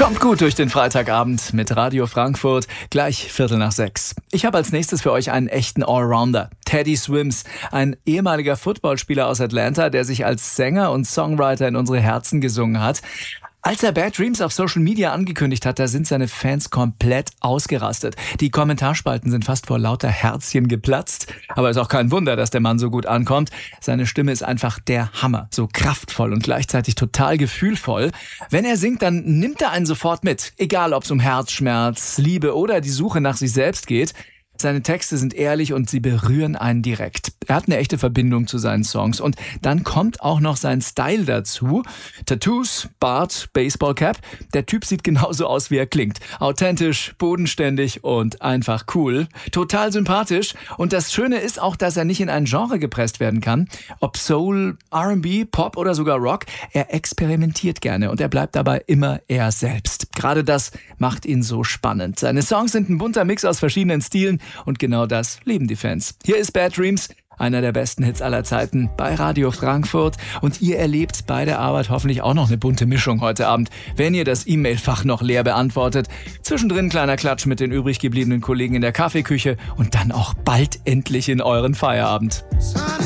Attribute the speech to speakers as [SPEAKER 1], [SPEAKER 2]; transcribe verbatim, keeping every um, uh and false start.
[SPEAKER 1] Kommt gut durch den Freitagabend mit Radio Frankfurt, gleich Viertel nach sechs. Ich habe als nächstes für euch einen echten Allrounder. Teddy Swims, ein ehemaliger Footballspieler aus Atlanta, der sich als Sänger und Songwriter in unsere Herzen gesungen hat. Als er Bad Dreams auf Social Media angekündigt hat, da sind seine Fans komplett ausgerastet. Die Kommentarspalten sind fast vor lauter Herzchen geplatzt. Aber ist auch kein Wunder, dass der Mann so gut ankommt. Seine Stimme ist einfach der Hammer. So kraftvoll und gleichzeitig total gefühlvoll. Wenn er singt, dann nimmt er einen sofort mit. Egal, ob es um Herzschmerz, Liebe oder die Suche nach sich selbst geht. Seine Texte sind ehrlich und sie berühren einen direkt. Er hat eine echte Verbindung zu seinen Songs. Und dann kommt auch noch sein Style dazu. Tattoos, Bart, Baseballcap. Der Typ sieht genauso aus, wie er klingt. Authentisch, bodenständig und einfach cool. Total sympathisch. Und das Schöne ist auch, dass er nicht in ein Genre gepresst werden kann. Ob Soul, R and B, Pop oder sogar Rock. Er experimentiert gerne und er bleibt dabei immer er selbst. Gerade das macht ihn so spannend. Seine Songs sind ein bunter Mix aus verschiedenen Stilen. Und genau das lieben die Fans. Hier ist Bad Dreams, einer der besten Hits aller Zeiten bei Radio Frankfurt. Und ihr erlebt bei der Arbeit hoffentlich auch noch eine bunte Mischung heute Abend, wenn ihr das E-Mail-Fach noch leer beantwortet. Zwischendrin kleiner Klatsch mit den übrig gebliebenen Kollegen in der Kaffeeküche und dann auch bald endlich in euren Feierabend.